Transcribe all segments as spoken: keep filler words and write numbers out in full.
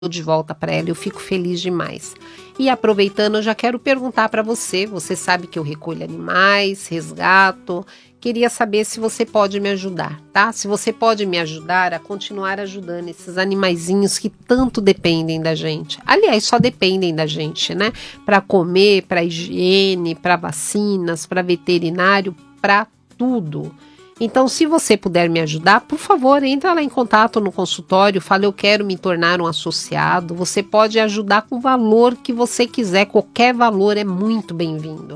de volta para ela, eu fico feliz demais. E aproveitando, eu já quero perguntar para você, você sabe que eu recolho animais, resgato, queria saber se você pode me ajudar, tá? Se você pode me ajudar a continuar ajudando esses animaizinhos que tanto dependem da gente. Aliás, só dependem da gente, né? Para comer, para higiene, para vacinas, para veterinário, para tudo. Então, se você puder me ajudar, por favor, entra lá em contato no consultório, fala eu quero me tornar um associado. Você pode ajudar com o valor que você quiser, qualquer valor é muito bem-vindo.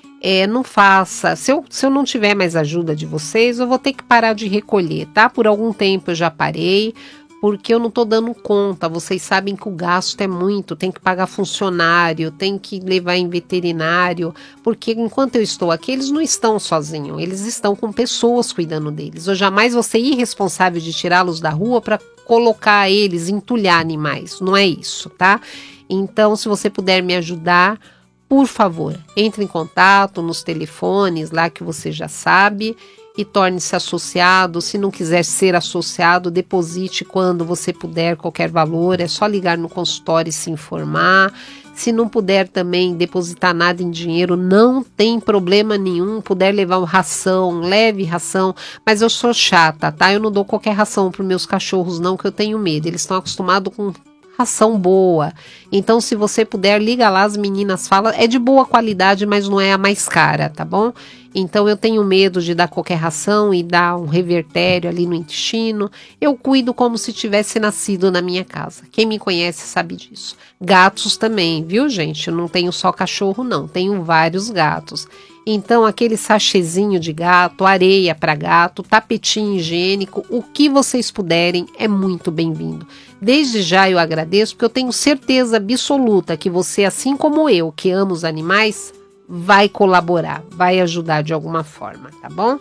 É, não faça, se eu, se eu não tiver mais ajuda de vocês, eu vou ter que parar de recolher, tá? Por algum tempo eu já parei, porque eu não tô dando conta, vocês sabem que o gasto é muito, tem que pagar funcionário, tem que levar em veterinário, porque enquanto eu estou aqui, eles não estão sozinhos, eles estão com pessoas cuidando deles. Eu jamais vou ser irresponsável de tirá-los da rua para colocar eles, entulhar animais, não é isso, tá? Então, se você puder me ajudar, por favor, entre em contato nos telefones lá que você já sabe e torne-se associado. Se não quiser ser associado, deposite quando você puder qualquer valor, é só ligar no consultório e se informar. Se não puder também depositar nada em dinheiro, não tem problema nenhum, puder levar uma ração, leve ração, mas eu sou chata, tá? Eu não dou qualquer ração para os meus cachorros não, que eu tenho medo, eles estão acostumados com ração boa. Então, se você puder, liga lá, as meninas falam, é de boa qualidade, mas não é a mais cara, tá bom? Então, eu tenho medo de dar qualquer ração e dar um revertério ali no intestino. Eu cuido como se tivesse nascido na minha casa. Quem me conhece sabe disso. Gatos também, viu, gente? Eu não tenho só cachorro, não. Tenho vários gatos. Então, aquele sachêzinho de gato, areia para gato, tapetinho higiênico, o que vocês puderem é muito bem-vindo. Desde já eu agradeço, porque eu tenho certeza absoluta que você, assim como eu, que ama os animais, vai colaborar, vai ajudar de alguma forma, tá bom?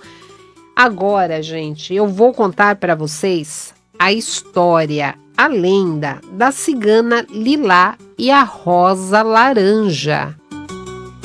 Agora, gente, eu vou contar para vocês a história, a lenda da cigana Lilá e a rosa laranja.